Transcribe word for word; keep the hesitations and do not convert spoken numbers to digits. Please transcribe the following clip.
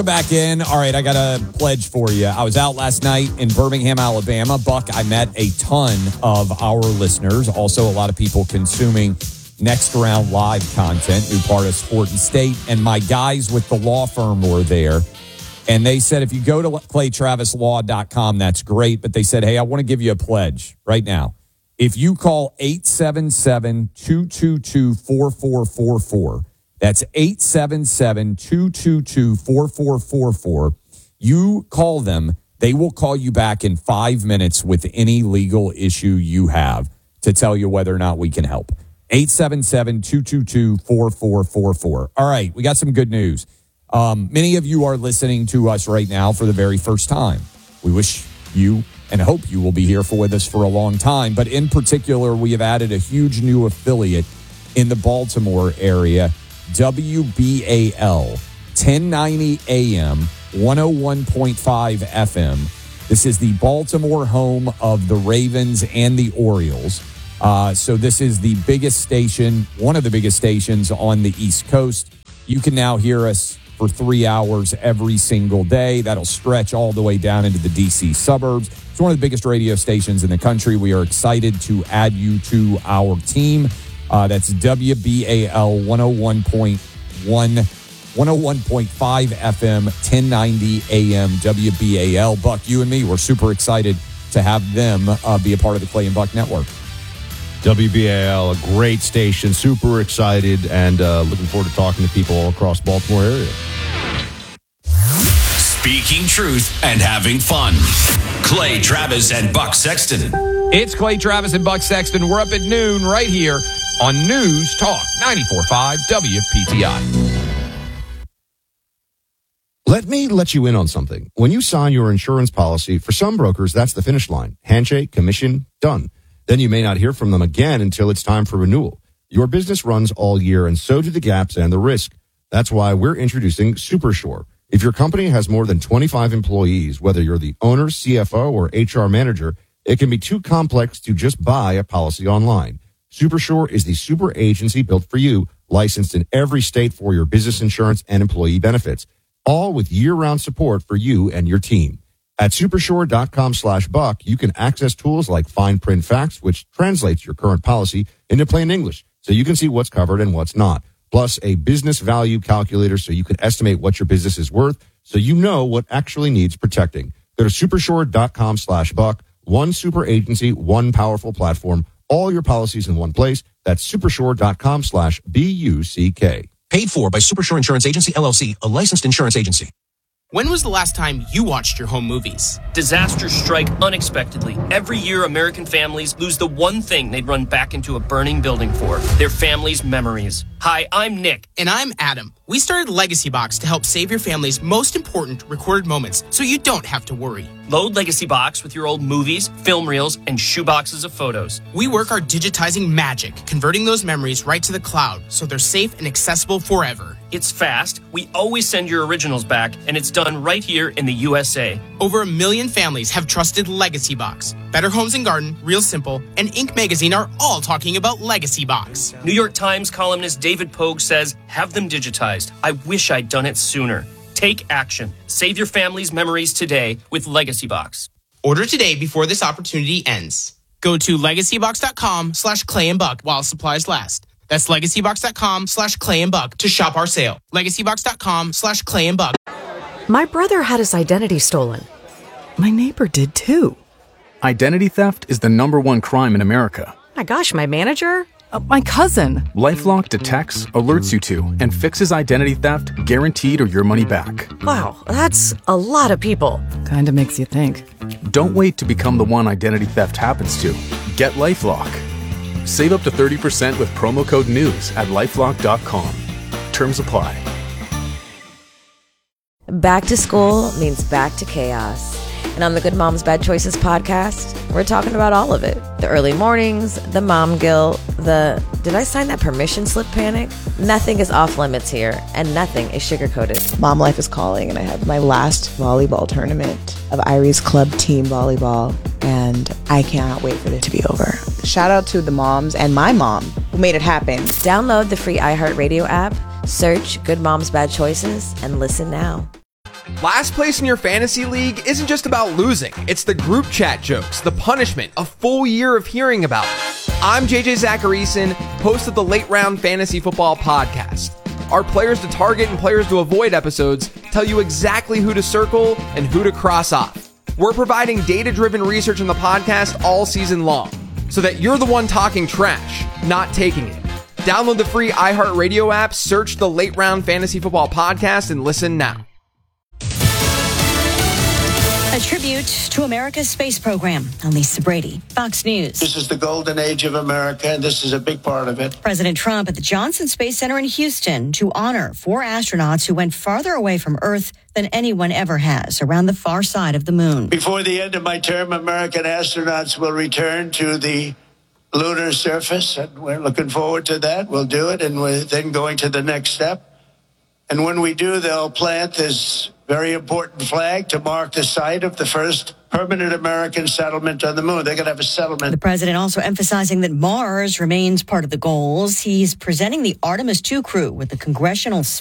Back in. All right, I got a pledge for you. I was out last night in Birmingham, Alabama. Buck, I met a ton of our listeners. Also, a lot of people consuming Next Round Live content, new part of Sport and State. And my guys with the law firm were there. And they said, if you go to clay travis law dot com, that's great. But they said, hey, I want to give you a pledge right now. If you call eight seven seven, two two two, four four four four, that's eight seven seven, two two two, four four four four. You call them. They will call you back in five minutes with any legal issue you have to tell you whether or not we can help. eight seven seven, two two two, four four four four. All right, we got some good news. Um, many of you are listening to us right now for the very first time. We wish you and hope you will be here for with us for a long time. But in particular, we have added a huge new affiliate in the Baltimore area. W B A L, ten ninety A M, one oh one point five F M. This is the Baltimore home of the Ravens and the Orioles. Uh, so this is the biggest station, one of the biggest stations on the East Coast. You can now hear us for three hours every single day. That'll stretch all the way down into the D C suburbs. It's one of the biggest radio stations in the country. We are excited to add you to our team. Uh, that's W B A L one oh one point one, one oh one point five F M, ten ninety A M, W B A L. Buck, you and me, we're super excited to have them uh, be a part of the Clay and Buck Network. W B A L, a great station, super excited, and uh, looking forward to talking to people all across the Baltimore area. Speaking truth and having fun. Clay Travis and Buck Sexton. It's Clay Travis and Buck Sexton. We're up at noon right here on News Talk ninety-four point five W P T I. Let me let you in on something. When you sign your insurance policy, for some brokers, that's the finish line. Handshake, commission, done. Then you may not hear from them again until it's time for renewal. Your business runs all year, and so do the gaps and the risk. That's why we're introducing SuperSure. If your company has more than twenty-five employees, whether you're the owner, C F O, or H R manager, it can be too complex to just buy a policy online. SuperSure is the super agency built for you, licensed in every state for your business insurance and employee benefits, all with year-round support for you and your team. At supersure.com slash buck, you can access tools like fine print facts, which translates your current policy into plain English, so you can see what's covered and what's not. Plus a business value calculator so you can estimate what your business is worth, so you know what actually needs protecting. Go to supersure.com slash buck. One super agency, one powerful platform, all your policies in one place. That's supersure.com slash B-U-C-K. Paid for by Supersure Insurance Agency, L L C, a licensed insurance agency. When was the last time you watched your home movies? Disasters strike unexpectedly. Every year, American families lose the one thing they'd run back into a burning building for, their family's memories. Hi, I'm Nick. And I'm Adam. We started Legacy Box to help save your family's most important recorded moments so you don't have to worry. Load Legacy Box with your old movies, film reels, and shoeboxes of photos. We work our digitizing magic, converting those memories right to the cloud so they're safe and accessible forever. It's fast, we always send your originals back, and it's done right here in the U S A. Over a million families have trusted Legacy Box. Better Homes and Garden, Real Simple, and Inc Magazine are all talking about Legacy Box. New York Times columnist David Pogue says, have them digitized. I wish I'd done it sooner. Take action. Save your family's memories today with Legacy Box. Order today before this opportunity ends. Go to legacybox.com slash clay and buck while supplies last. That's legacybox.com slash clay and buck to shop our sale. Legacybox.com slash clay and buck. My brother had his identity stolen. My neighbor did too. Identity theft is the number one crime in America. My gosh, my manager? Uh, my cousin. LifeLock detects, alerts you to, and fixes identity theft guaranteed or your money back. Wow, that's a lot of people. Kinda makes you think. Don't wait to become the one identity theft happens to. Get LifeLock. Save up to thirty percent with promo code NEWS at lifelock dot com. Terms apply. Back to school means back to chaos. And on the Good Moms Bad Choices podcast, we're talking about all of it. The early mornings, the mom guilt, the did I sign that permission slip panic? Nothing is off limits here, and nothing is sugar-coated. Mom life is calling, and I have my last volleyball tournament of Irie's Club Team Volleyball, and I cannot wait for it to be over. Shout out to the moms and my mom who made it happen. Download the free iHeartRadio app, search Good Moms Bad Choices, and listen now. Last place in your fantasy league isn't just about losing. It's the group chat jokes, the punishment, a full year of hearing about it. I'm J J Zacharyson, host of the Late Round Fantasy Football Podcast. Our Players to Target and Players to Avoid episodes tell you exactly who to circle and who to cross off. We're providing data-driven research in the podcast all season long, so that you're the one talking trash, not taking it. Download the free iHeartRadio app, search the Late Round Fantasy Football Podcast, and listen now. A tribute to America's space program. I'm Lisa Brady, Fox News. This is the golden age of America, and this is a big part of it. President Trump at the Johnson Space Center in Houston to honor four astronauts who went farther away from Earth than anyone ever has, around the far side of the moon. Before the end of my term, American astronauts will return to the lunar surface, and we're looking forward to that. We'll do it, and we're then going to the next step. And when we do, they'll plant this very important flag to mark the site of the first permanent American settlement on the moon. They're going to have a settlement. The president also emphasizing that Mars remains part of the goals. He's presenting the Artemis two crew with the Congressional